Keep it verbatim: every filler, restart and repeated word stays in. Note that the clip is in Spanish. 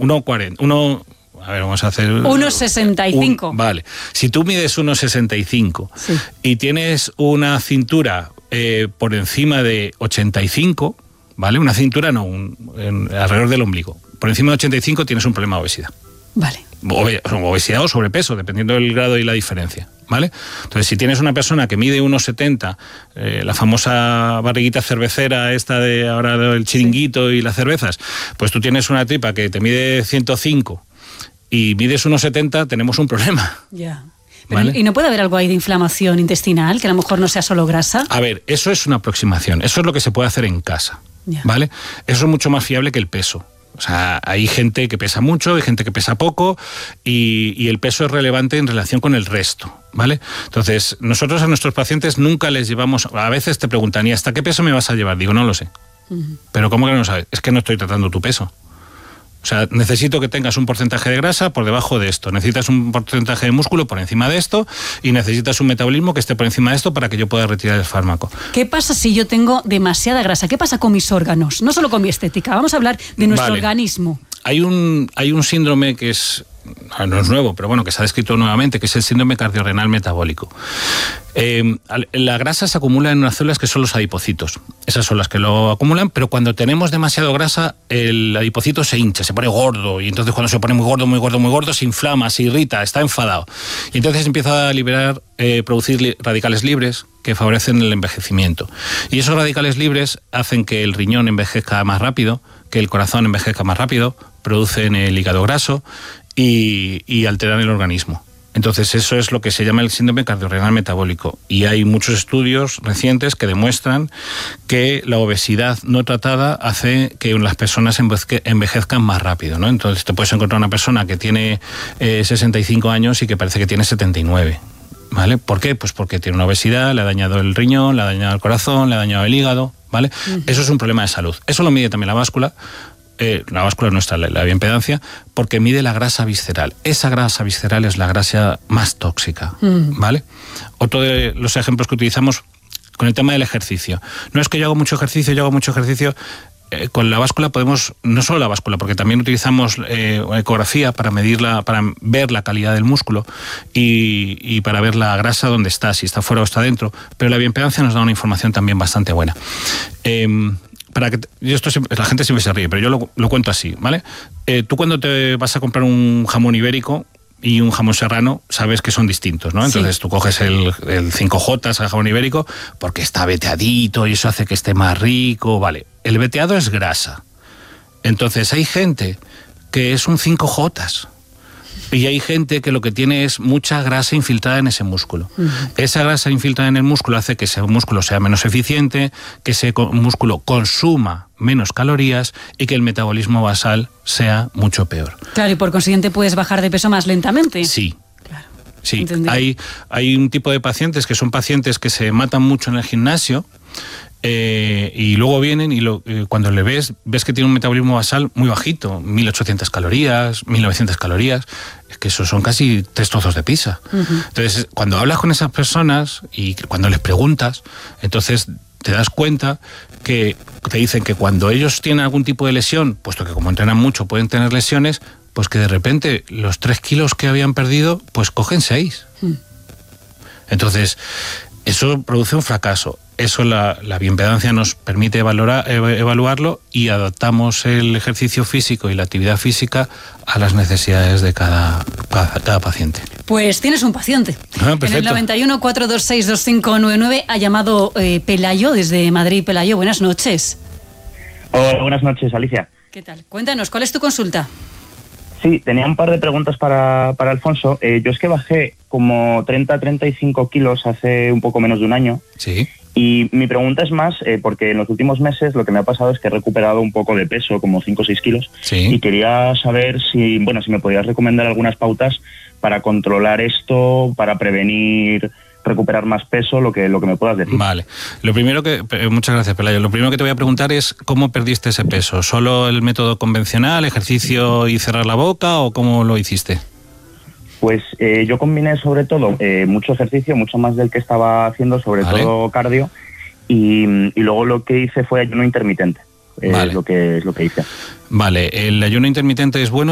uno cuarenta, uno... A ver, vamos a hacer... uno sesenta y cinco. Un, vale. Si tú mides uno sesenta y cinco sí. y tienes una cintura eh, por encima de ochenta y cinco, ¿vale? Una cintura no, un, en, alrededor del ombligo. Por encima de ochenta y cinco tienes un problema de obesidad. Vale. Obe, obesidad o sobrepeso, dependiendo del grado y la diferencia, ¿vale? Entonces, si tienes una persona que mide uno setenta, eh, la famosa barriguita cervecera esta de ahora del chiringuito sí. y las cervezas, pues tú tienes una tripa que te mide ciento cinco y mides uno setenta, tenemos un problema. Ya. Pero, ¿vale? ¿Y no puede haber algo ahí de inflamación intestinal, que a lo mejor no sea solo grasa? A ver, eso es una aproximación, eso es lo que se puede hacer en casa, ya. ¿vale? Eso es mucho más fiable que el peso. O sea, hay gente que pesa mucho, hay gente que pesa poco y, y el peso es relevante en relación con el resto, ¿vale? Entonces, nosotros a nuestros pacientes nunca les llevamos... A veces te preguntan, ¿y hasta qué peso me vas a llevar? Digo, no lo sé. Uh-huh. ¿Pero cómo que no lo sabes? Es que no estoy tratando tu peso. O sea, necesito que tengas un porcentaje de grasa por debajo de esto, necesitas un porcentaje de músculo por encima de esto y necesitas un metabolismo que esté por encima de esto para que yo pueda retirar el fármaco. ¿Qué pasa si yo tengo demasiada grasa? ¿Qué pasa con mis órganos? No solo con mi estética, vamos a hablar de nuestro vale. organismo. Hay un, hay un síndrome que es... no es nuevo, pero bueno, que se ha descrito nuevamente, que es el síndrome cardiorrenal metabólico. Eh, la grasa se acumula en unas células que son los adipocitos. Esas son las que lo acumulan, pero cuando tenemos demasiado grasa, el adipocito se hincha, se pone gordo, y entonces cuando se pone muy gordo, muy gordo, muy gordo, se inflama, se irrita, está enfadado. Y entonces empieza a liberar, eh, producir li- radicales libres que favorecen el envejecimiento. Y esos radicales libres hacen que el riñón envejezca más rápido, que el corazón envejezca más rápido, producen el hígado graso, Y, y alterar el organismo. Entonces eso es lo que se llama el síndrome cardiorrenal metabólico y hay muchos estudios recientes que demuestran que la obesidad no tratada hace que las personas envejezcan más rápido, ¿no? Entonces te puedes encontrar una persona que tiene eh, sesenta y cinco años y que parece que tiene setenta y nueve, ¿vale? ¿Por qué? Pues porque tiene una obesidad, le ha dañado el riñón, le ha dañado el corazón, le ha dañado el hígado, ¿vale? Uh-huh. Eso es un problema de salud. Eso lo mide también la báscula. Eh, la báscula nuestra, la, la bioimpedancia, porque mide la grasa visceral. Esa grasa visceral es la grasa más tóxica, mm. ¿vale? Otro de los ejemplos que utilizamos con el tema del ejercicio. No es que yo hago mucho ejercicio, yo hago mucho ejercicio. Eh, con la báscula podemos, no solo la báscula, porque también utilizamos eh, ecografía para medirla, para ver la calidad del músculo y, y para ver la grasa dónde está, si está fuera o está dentro. Pero la bioimpedancia nos da una información también bastante buena. Eh, Para que yo esto siempre, la gente siempre se ríe, pero yo lo, lo cuento así, ¿vale? Eh, tú cuando te vas a comprar un jamón ibérico y un jamón serrano, sabes que son distintos, ¿no? Entonces sí. tú coges el, el cinco J, el jamón ibérico, porque está veteadito y eso hace que esté más rico, ¿vale? El veteado es grasa. Entonces hay gente que es un cinco J. Y hay gente que lo que tiene es mucha grasa infiltrada en ese músculo. Uh-huh. Esa grasa infiltrada en el músculo hace que ese músculo sea menos eficiente, que ese músculo consuma menos calorías y que el metabolismo basal sea mucho peor. Claro, y por consiguiente puedes bajar de peso más lentamente. Sí. Claro. Sí, hay, hay un tipo de pacientes que son pacientes que se matan mucho en el gimnasio. Eh, y luego vienen y lo, eh, cuando le ves, ves que tiene un metabolismo basal muy bajito, mil ochocientas calorías, mil novecientas calorías, es que eso son casi tres trozos de pizza. Uh-huh. Entonces, cuando hablas con esas personas y cuando les preguntas, entonces te das cuenta que te dicen que cuando ellos tienen algún tipo de lesión, puesto que como entrenan mucho pueden tener lesiones, pues que de repente los tres kilos que habían perdido, pues cogen seis. Uh-huh. Entonces, eso produce un fracaso. Eso la, la bioimpedancia nos permite valorar, evaluarlo y adaptamos el ejercicio físico y la actividad física a las necesidades de cada, cada, cada paciente. Pues tienes un paciente. Ah, perfecto. En el noventa y uno, cuatro dos seis, dos cinco nueve nueve ha llamado eh, Pelayo desde Madrid. Pelayo, buenas noches. Hola, buenas noches, Alicia. ¿Qué tal? Cuéntanos, ¿cuál es tu consulta? Sí, tenía un par de preguntas para, para Alfonso. Eh, yo es que bajé como treinta a treinta y cinco kilos hace un poco menos de un año. Sí. Y mi pregunta es más, eh, porque en los últimos meses lo que me ha pasado es que he recuperado un poco de peso, como cinco o seis kilos. Sí. Y quería saber si, bueno, si me podías recomendar algunas pautas para controlar esto, para prevenir recuperar más peso, lo que lo que me puedas decir. Vale. Lo primero que... Muchas gracias, Pelayo. Lo primero que te voy a preguntar es ¿cómo perdiste ese peso? ¿Solo el método convencional, ejercicio y cerrar la boca o cómo lo hiciste? Pues eh, yo combiné sobre todo eh, mucho ejercicio, mucho más del que estaba haciendo, sobre vale. todo cardio, y, y luego lo que hice fue ayuno intermitente. Eh, vale. Es lo que es lo que hice. Vale, el ayuno intermitente es bueno